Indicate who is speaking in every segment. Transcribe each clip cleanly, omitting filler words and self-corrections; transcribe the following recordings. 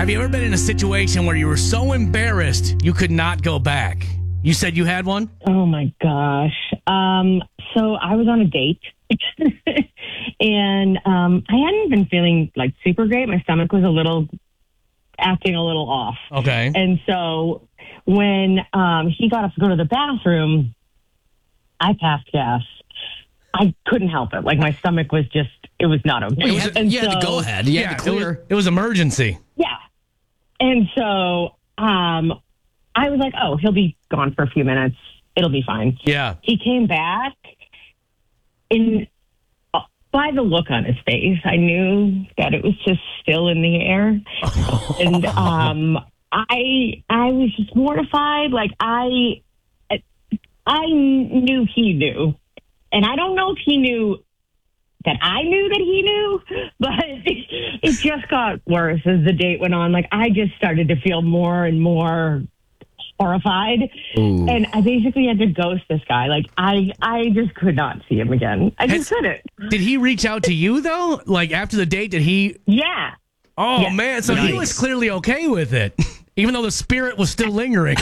Speaker 1: Have you ever been in a situation where you were so embarrassed you could not go back? You said you had one?
Speaker 2: Oh my gosh. So I was on a date and I hadn't been feeling like super great. My stomach was acting a little off.
Speaker 1: Okay.
Speaker 2: And so when he got up to go to the bathroom, I passed gas. I couldn't help it. Like my stomach was it was not okay.
Speaker 3: You had to go ahead. You had to clear.
Speaker 1: It was emergency.
Speaker 2: Yeah. And so I was like, oh, he'll be gone for a few minutes. It'll be fine.
Speaker 1: Yeah.
Speaker 2: He came back, and by the look on his face, I knew that it was just still in the air. And I was just mortified. Like I knew he knew, and I don't know if he knew that I knew that he knew, but it just got worse as the date went on. Like I just started to feel more and more horrified.
Speaker 3: Ooh.
Speaker 2: And I basically had to ghost this guy. Like I just could not see him again. I just couldn't.
Speaker 1: Did he reach out to you though? Like after the date, did he?
Speaker 2: Yeah.
Speaker 1: Oh
Speaker 2: Yeah.
Speaker 1: man, so he was clearly okay with it, even though the spirit was still lingering.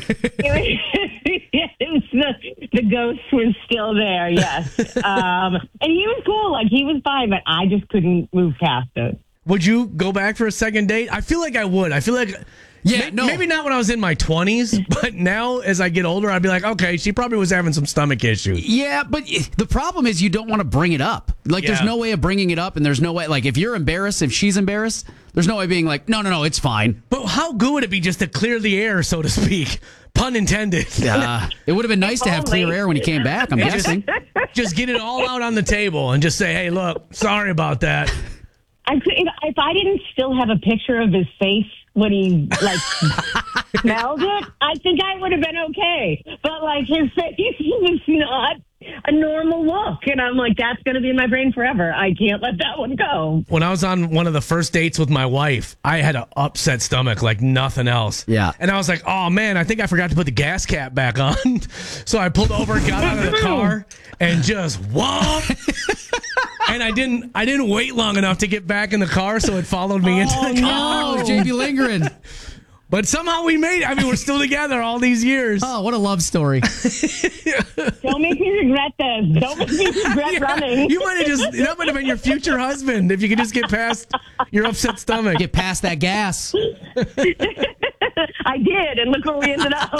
Speaker 2: The ghost was still there, yes. And he was cool. Like he was fine, but I just couldn't move past it.
Speaker 1: Would you go back for a second date? I feel like I would. I feel like, maybe not when I was in my 20s, but now as I get older, I'd be like, okay, she probably was having some stomach issues.
Speaker 3: Yeah, but the problem is you don't want to bring it up. Like, there's no way of bringing it up, and there's no way, like, if you're embarrassed, if she's embarrassed, there's no way being like, no, it's fine.
Speaker 1: But how good would it be just to clear the air, so to speak? Pun intended.
Speaker 3: It would have been nice to have clear air when he came back, I'm guessing.
Speaker 1: Just get it all out on the table and just say, hey, look, sorry about that.
Speaker 2: If I didn't still have a picture of his face when he smelled it, I think I would have been okay. But like his face was not a normal look, and I'm like, that's going to be in my brain forever. I can't let that one go.
Speaker 1: When I was on one of the first dates with my wife, I had an upset stomach like nothing else.
Speaker 3: Yeah.
Speaker 1: And I was like, oh man, I think I forgot to put the gas cap back on. So I pulled over, got out of the car, and just whoomp. And I didn't wait long enough to get back in the car, so it followed me into the car.
Speaker 3: Oh, JB Lindgren.
Speaker 1: But somehow we made it. I mean, we're still together all these years.
Speaker 3: Oh, what a love story.
Speaker 2: Don't make me regret this. Don't make me regret running.
Speaker 1: That might have been your future husband if you could just get past your upset stomach.
Speaker 3: Get past that gas.
Speaker 2: I did, and look where we ended up.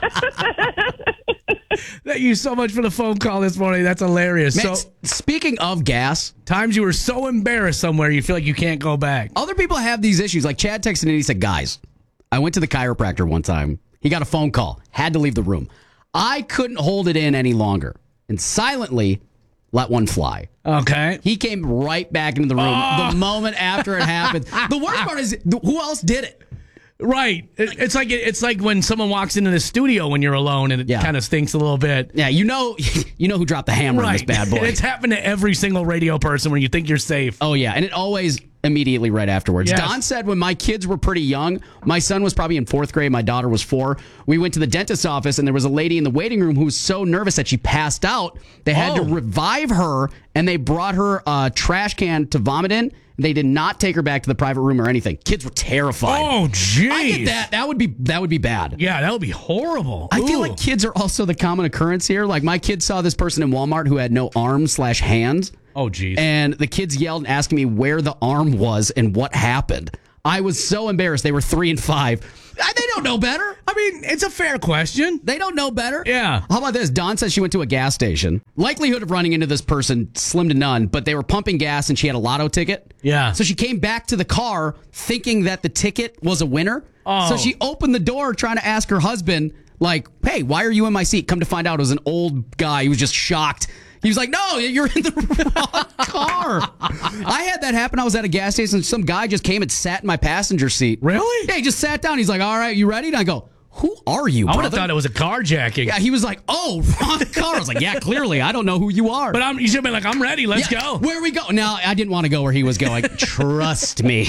Speaker 1: Thank you so much for the phone call this morning. That's hilarious.
Speaker 3: Man,
Speaker 1: So,
Speaker 3: speaking of gas,
Speaker 1: times you were so embarrassed somewhere you feel like you can't go back.
Speaker 3: other people have these issues. Like Chad texted in, he said, guys, I went to the chiropractor one time. He got a phone call, had to leave the room. I couldn't hold it in any longer and silently let one fly.
Speaker 1: Okay.
Speaker 3: He came right back into the room the moment after it happened. The worst part is, who else did it?
Speaker 1: Right. It's like when someone walks into the studio when you're alone and it kind of stinks a little bit.
Speaker 3: Yeah, you know who dropped the hammer on this bad boy.
Speaker 1: And it's happened to every single radio person when you think you're safe.
Speaker 3: Oh, yeah, and it always immediately right afterwards.
Speaker 1: Yes.
Speaker 3: Don said when my kids were pretty young, my son was probably in 4th grade, my daughter was 4, we went to the dentist's office and there was a lady in the waiting room who was so nervous that she passed out. They had to revive her, and they brought her a trash can to vomit in. They did not take her back to the private room or anything. Kids were terrified.
Speaker 1: Oh, jeez.
Speaker 3: I get that. That would be bad.
Speaker 1: Yeah, that would be horrible.
Speaker 3: I feel like kids are also the common occurrence here. Like my kids saw this person in Walmart who had no arms/hands.
Speaker 1: Oh, geez.
Speaker 3: And the kids yelled and asked me where the arm was and what happened. I was so embarrassed. They were 3 and 5. They don't know better.
Speaker 1: I mean, it's a fair question.
Speaker 3: They don't know better.
Speaker 1: Yeah.
Speaker 3: How about this? Dawn says she went to a gas station. Likelihood of running into this person, slim to none, but they were pumping gas and she had a lotto ticket.
Speaker 1: Yeah.
Speaker 3: So she came back to the car thinking that the ticket was a winner.
Speaker 1: Oh.
Speaker 3: So she opened the door trying to ask her husband, like, hey, why are you in my seat? Come to find out it was an old guy. He was just shocked. He was like, no, you're in the wrong car. I had that happen. I was at a gas station. Some guy just came and sat in my passenger seat.
Speaker 1: Really?
Speaker 3: Yeah, he just sat down. He's like, all right, you ready? And I go, who are you,
Speaker 1: I would
Speaker 3: brother?
Speaker 1: have thought it was a carjacking.
Speaker 3: Yeah, he was like, oh, wrong car. I was like, yeah, clearly. I don't know who you are.
Speaker 1: But you should have been like, I'm ready. Let's go.
Speaker 3: Where we go? Now, I didn't want to go where he was going. Trust me.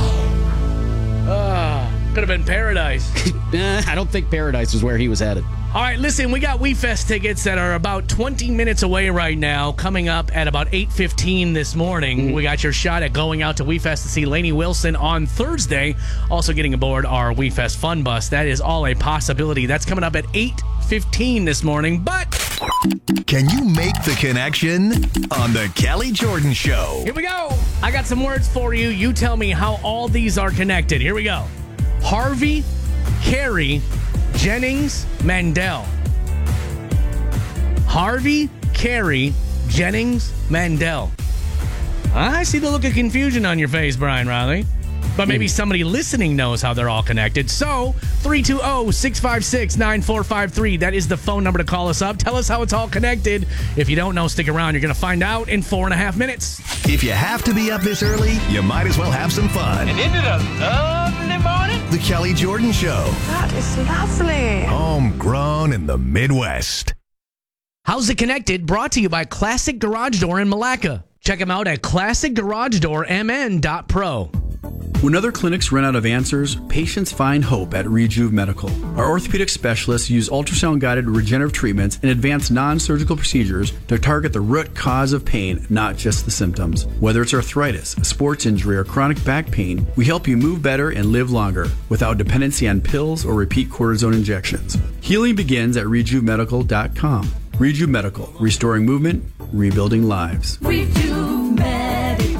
Speaker 1: Could have been paradise.
Speaker 3: I don't think paradise was where he was headed.
Speaker 1: All right, listen, we got WeFest tickets that are about 20 minutes away right now, coming up at about 8:15 this morning. We got your shot at going out to WeFest to see Lainey Wilson on Thursday, also getting aboard our WeFest Fun Bus. That is all a possibility. That's coming up at 8:15 this morning, but...
Speaker 4: Can you make the connection on the Kelly Jordan Show?
Speaker 1: Here we go. I got some words for you. You tell me how all these are connected. Here we go. Harvey, Carey, Jennings, Mandel. Harvey, Carey, Jennings, Mandel. I see the look of confusion on your face, Brian Riley. But maybe somebody listening knows how they're all connected. So, 320-656-9453. That is the phone number to call us up. Tell us how it's all connected. If you don't know, stick around. You're going to find out in 4.5 minutes.
Speaker 4: If you have to be up this early, you might as well have some fun.
Speaker 5: And isn't it a lovely morning?
Speaker 4: The Kelly Jordan Show.
Speaker 6: That is lovely.
Speaker 4: Homegrown in the Midwest.
Speaker 1: How's It Connected? Brought to you by Classic Garage Door in Malacca. Check them out at classicgaragedoormn.pro.
Speaker 7: When other clinics run out of answers, patients find hope at Rejuve Medical. Our orthopedic specialists use ultrasound-guided regenerative treatments and advanced non-surgical procedures to target the root cause of pain, not just the symptoms. Whether it's arthritis, a sports injury, or chronic back pain, we help you move better and live longer without dependency on pills or repeat cortisone injections. Healing begins at RejuveMedical.com. Rejuve Medical, restoring movement, rebuilding lives.
Speaker 8: Rejuve Medical.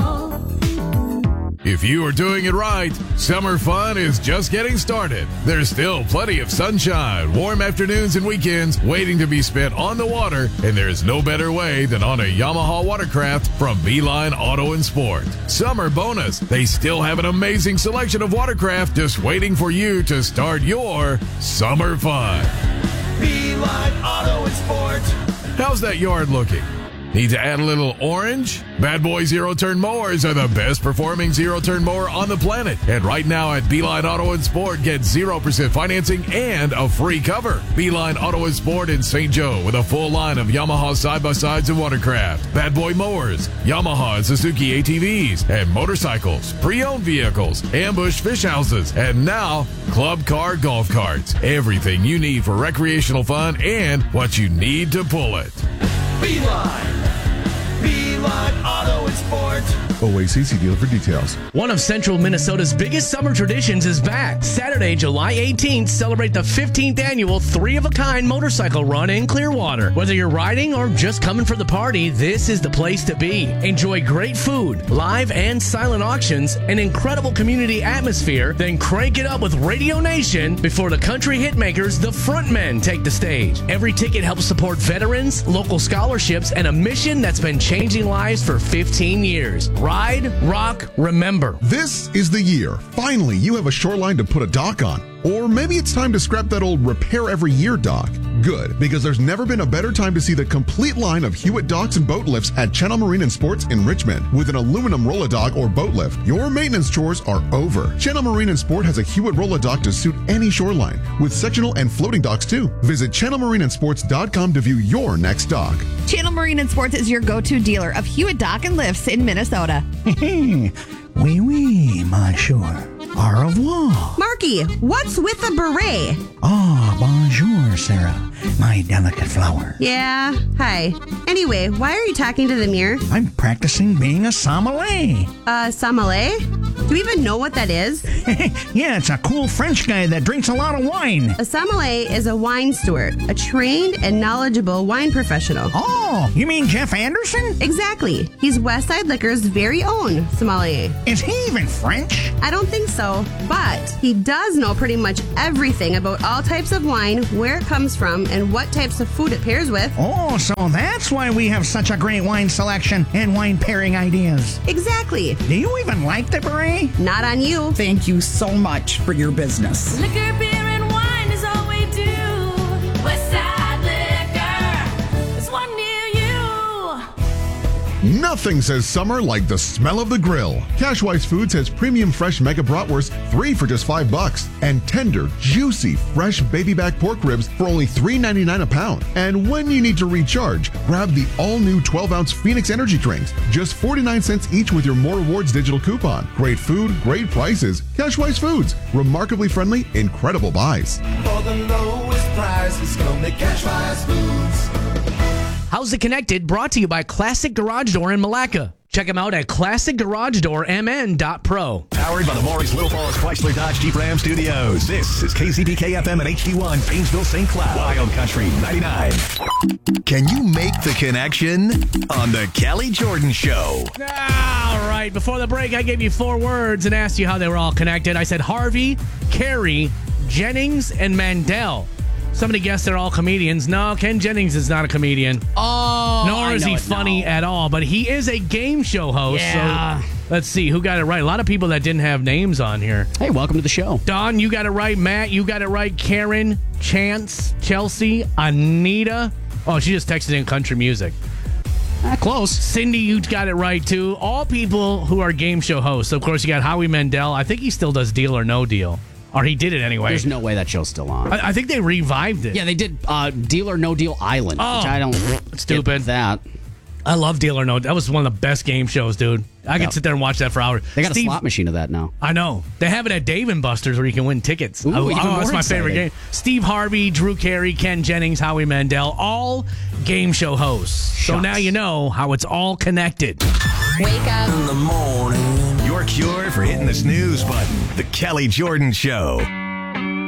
Speaker 9: If you are doing it right, summer fun is just getting started. There's still plenty of sunshine, warm afternoons and weekends waiting to be spent on the water, and there's no better way than on a Yamaha watercraft from Beeline Auto and Sport. Summer bonus, they still have an amazing selection of watercraft just waiting for you to start your summer fun.
Speaker 5: Beeline Auto and Sport.
Speaker 9: How's that yard looking? Need to add a little orange? Bad Boy zero-turn mowers are the best performing zero-turn mower on the planet. And right now at Beeline Auto and Sport, get 0% financing and a free cover. Beeline Auto and Sport in St. Joe with a full line of Yamaha side-by-sides and watercraft, Bad Boy mowers, Yamaha and Suzuki ATVs, and motorcycles, pre-owned vehicles, ambush fish houses, and now club car golf carts. Everything you need for recreational fun and what you need to pull it.
Speaker 5: Beeline Auto and Sport.
Speaker 10: OACC dealer for details.
Speaker 1: One of Central Minnesota's biggest summer traditions is back. Saturday, July 18th, celebrate the 15th annual Three-of-a-Kind motorcycle run in Clearwater. Whether you're riding or just coming for the party, this is the place to be. Enjoy great food, live and silent auctions, an incredible community atmosphere, then crank it up with Radio Nation before the country hitmakers, the Frontmen, take the stage. Every ticket helps support veterans, local scholarships, and a mission that's been changing lives for 15 years. Ride, rock, remember.
Speaker 10: This is the year. Finally, you have a shoreline to put a dock on. Or maybe it's time to scrap that old repair every year dock. Good, because there's never been a better time to see the complete line of Hewitt docks and boat lifts at Channel Marine and Sports in Richmond. With an aluminum roll-a-dock or boat lift, your maintenance chores are over. Channel Marine and Sport has a Hewitt roll-a-dock to suit any shoreline, with sectional and floating docks too. Visit channelmarineandsports.com to view your next dock.
Speaker 11: Channel Marine and Sports is your go-to dealer of Hewitt dock and lifts in Minnesota.
Speaker 12: Oui, monsieur. Au revoir.
Speaker 11: Marky, what's with the beret?
Speaker 12: Ah, bonjour, Sarah, my delicate flower.
Speaker 11: Yeah, hi. Anyway, why are you talking to the mirror?
Speaker 12: I'm practicing being a sommelier.
Speaker 11: Sommelier? Do you even know what that is?
Speaker 12: Yeah, it's a cool French guy that drinks a lot of wine.
Speaker 11: A sommelier is a wine steward, a trained and knowledgeable wine professional.
Speaker 12: Oh, you mean Jeff Anderson?
Speaker 11: Exactly. He's Westside Liquor's very own sommelier.
Speaker 12: Is he even French?
Speaker 11: I don't think so, but he does know pretty much everything about all types of wine, where it comes from, and what types of food it pairs with.
Speaker 12: Oh, so that's why we have such a great wine selection and wine pairing ideas.
Speaker 11: Exactly.
Speaker 12: Do you even like the beret?
Speaker 11: Not on you.
Speaker 13: Thank you so much for your business.
Speaker 8: Liquor, beer, and wine is all we do. Westside Liquor, there's one near you.
Speaker 10: Nothing says summer like the smell of the grill. Cashwise Foods has premium fresh mega bratwurst, 3 for just $5, and tender, juicy, fresh baby back pork ribs for only $3.99 a pound. And when you need to recharge, grab the all-new 12-ounce Phoenix Energy drinks, just 49 cents each with your More Rewards digital coupon. Great food, great prices. Cashwise Foods, remarkably friendly, incredible buys.
Speaker 5: For the lowest prizes come to Cash Prize Foods.
Speaker 1: How's It Connected? Brought to you by Classic Garage Door in Malacca. Check them out at classicgaragedoormn.pro.
Speaker 4: Powered by the Morris Little Falls Chrysler Dodge Jeep Ram Studios. This is KCPK FM and HD1 Painesville St. Cloud. Wild Country 99. Can you make the connection on the Kelly Jordan Show?
Speaker 1: All right. Before the break, I gave you 4 words and asked you how they were all connected. I said Harvey, Carey, Jennings, and Mandel. Somebody guessed they're all comedians. No, Ken Jennings is not a comedian.
Speaker 3: Oh,
Speaker 1: nor is he funny at all. But he is a game show host.
Speaker 3: Yeah.
Speaker 1: So let's see who got it right. A lot of people that didn't have names on here.
Speaker 3: Hey, welcome to the show.
Speaker 1: Don, you got it right. Matt, you got it right. Karen, Chance, Chelsea, Anita. Oh, she just texted in country music.
Speaker 3: Close.
Speaker 1: Cindy, you got it right, too. All people who are game show hosts. Of course, you got Howie Mandel. I think he still does Deal or No Deal. Or he did it anyway.
Speaker 3: There's no way that show's still on.
Speaker 1: I think they revived it.
Speaker 3: Yeah, they did Deal or No Deal Island, which I don't
Speaker 1: stupid.
Speaker 3: get that.
Speaker 1: I love Deal or No. That was one of the best game shows, dude. I could sit there and watch that for hours.
Speaker 3: They got a slot machine of that now.
Speaker 1: I know. They have it at Dave & Buster's where you can win tickets.
Speaker 3: Ooh, even more
Speaker 1: that's my favorite game. Steve Harvey, Drew Carey, Ken Jennings, Howie Mandel, all game show hosts.
Speaker 3: Shucks.
Speaker 1: So now you know how it's all connected.
Speaker 8: Wake up
Speaker 4: In the morning. Your cure for hitting the snooze button. The Kelly Jordan Show.